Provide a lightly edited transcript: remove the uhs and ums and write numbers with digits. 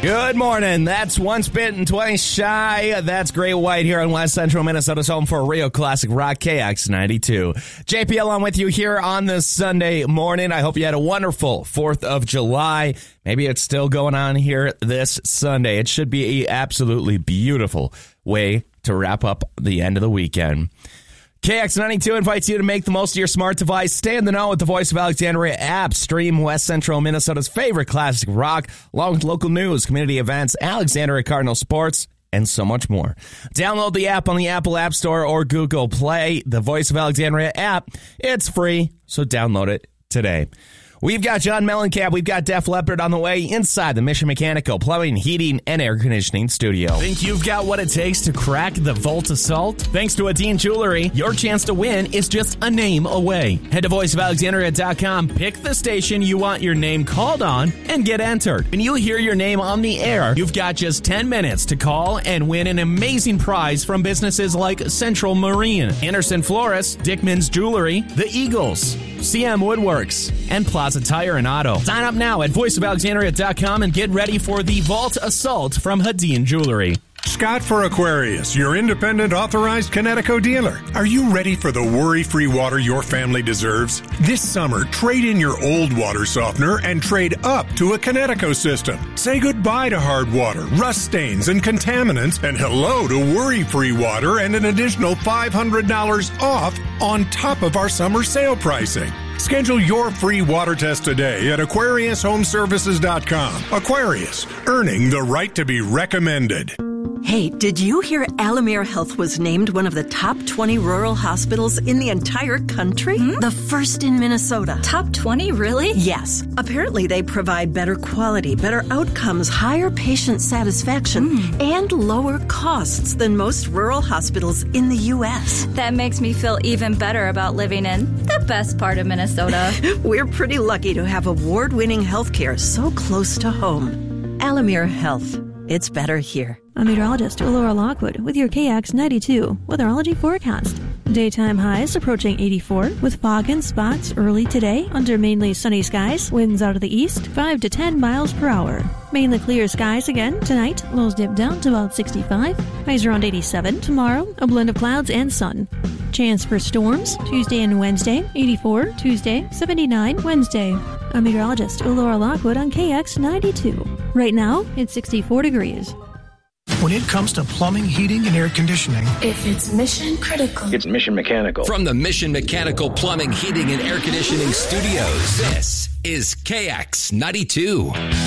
Good morning. That's once bitten, twice shy. That's Great White here in West Central Minnesota's home for real classic rock, KX92. JPL on with you here on this Sunday morning. I hope you had a wonderful 4th of July. Maybe it's still going on here this Sunday. It should be an absolutely beautiful way to wrap up the end of the weekend. KX92 invites you to make the most of your smart device. Stay in the know with the Voice of Alexandria app. Stream West Central Minnesota's favorite classic rock, along with local news, community events, Alexandria Cardinal sports, and so much more. Download the app on the Apple App Store or Google Play. The Voice of Alexandria app. It's free, so download it today. We've got John Mellencamp, we've got Def Leppard on the way inside the Mission Mechanical Plumbing, Heating, and Air Conditioning Studio. Think you've got what it takes to crack the Volt Assault? Thanks to Adine Jewelry, your chance to win is just a name away. Head to voiceofalexandria.com, pick the station you want your name called on, and get entered. When you hear your name on the air, you've got just 10 minutes to call and win an amazing prize from businesses like Central Marine, Anderson Florist, Dickman's Jewelry, The Eagles, CM Woodworks, and Plaza Tire and Auto. Sign up now at voiceofalexandria.com and get ready for the Vault Assault from Hadeen Jewelry. Scott for Aquarius, your independent authorized Kinetico dealer. Are you ready for the worry-free water your family deserves? This summer, trade in your old water softener and trade up to a Kinetico system. Say goodbye to hard water, rust stains, and contaminants, and hello to worry-free water and an additional $500 off on top of our summer sale pricing. Schedule your free water test today at AquariusHomeservices.com. Aquarius, earning the right to be recommended. Hey, did you hear Alamere Health was named one of the top 20 rural hospitals in the entire country? The first in Minnesota. Top 20, really? Yes. Apparently they provide better quality, better outcomes, higher patient satisfaction, and lower costs than most rural hospitals in the U.S. That makes me feel even better about living in the best part of Minnesota. We're pretty lucky to have award-winning healthcare so close to home. Alamere Health. It's better here. I'm meteorologist Laura Lockwood with your KX92 weatherology forecast. Daytime highs approaching 84 with fog and spots early today under mainly sunny skies. Winds out of the east 5 to 10 miles per hour. Mainly clear skies again tonight. Lows dip down to about 65. Highs around 87. Tomorrow, a blend of clouds and sun. Chance for storms Tuesday and Wednesday. 84 Tuesday, 79 Wednesday. I'm meteorologist Laura Lockwood on KX92. Right now, it's 64 degrees. When it comes to plumbing, heating, and air conditioning, if it's mission critical, it's Mission Mechanical. From the Mission Mechanical Plumbing, Heating, and Air Conditioning Studios, this is KX92.